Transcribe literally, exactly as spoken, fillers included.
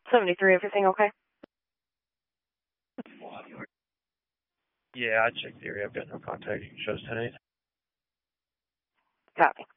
seventy-three, everything okay? Yeah, I checked the area. I've got no contact. You can show us ten eight. Copy.